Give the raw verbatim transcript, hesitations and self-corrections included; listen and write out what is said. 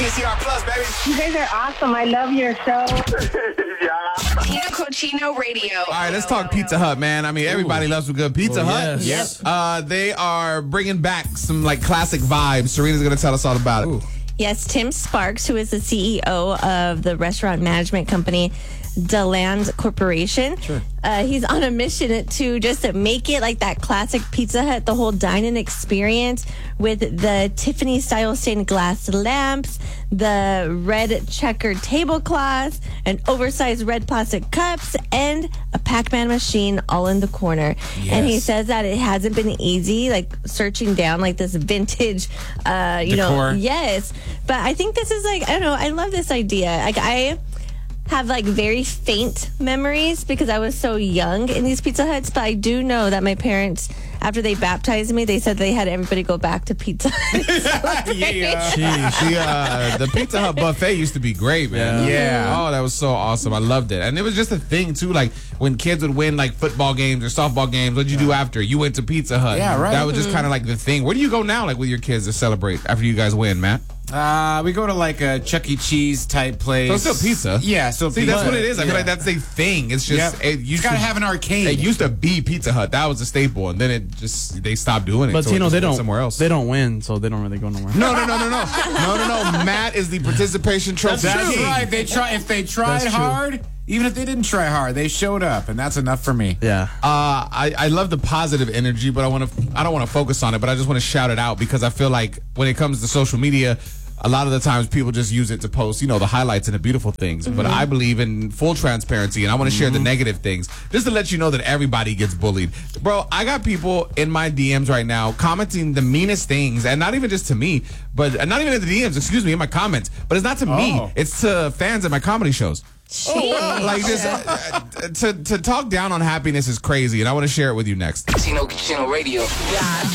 T C R Plus, baby. You guys are awesome. I love your show. Yeah. Tino Cochino Radio. All right, let's talk Pizza Hut, man. I mean, everybody loves some good Pizza Oh, Hut. yes. Yep. Uh, they are bringing back some like classic vibes. Serena's going to tell us all about it. Ooh. Yes, Tim Sparks, who is the C E O of the restaurant management company DeLand Corporation. Sure. Uh, he's on a mission to just make it like that classic Pizza Hut, the whole dine-in experience with the Tiffany-style stained glass lamps, the red checkered tablecloths, an oversized red plastic cups, and a Pac-Man machine all in the corner. And he Yes. says that it hasn't been easy, like searching down like this vintage, uh, you Decor. know, yes. But I think this is like, I don't know, I love this idea. Like, I have like very faint memories because I was so young in these Pizza Huts, but I do know that my parents, after they baptized me, they said they had everybody go back to Pizza Hut. Yeah. The, uh, the Pizza Hut buffet used to be great, man. Yeah. Yeah. Oh, that was so awesome. I loved it. And it was just a thing, too. Like, when kids would win, like, football games or softball games, what'd you do after? You went to Pizza Hut. Yeah, right. That was just kind of like the thing. Where do you go now, like, with your kids to celebrate after you guys win, Matt? Uh, we go to like a Chuck E. Cheese type place. So it's still pizza. Yeah, so See, pizza. that's what it is. I feel Yeah. like that's a thing. It's just, Yep. it used It's gotta to have an arcade. It used to be Pizza Hut. That was a staple. And then it just, they stopped doing it. But so it Tino, just they went don't. somewhere else. They don't win, so they don't really go nowhere. No, no, no, no, no, no, no, no. Matt is the participation trophy. That's king. right. They try. If they tried That's true. hard, even if they didn't try hard, they showed up, and that's enough for me. Yeah. Uh, I, I love the positive energy, but I want to. I don't want to focus on it, but I just want to shout it out because I feel like when it comes to social media, a lot of the times people just use it to post, you know, the highlights and the beautiful things. But I believe in full transparency, and I want to share the negative things just to let you know that everybody gets bullied. Bro, I got people in my D Ms right now commenting the meanest things, and not even just to me, but uh, not even in the D Ms. Excuse me, in my comments. But it's not to me; Oh. it's to fans at my comedy shows. Jeez. Like just uh, uh, to to talk down on happiness is crazy, and I want to share it with you next. Tino Cochino Radio.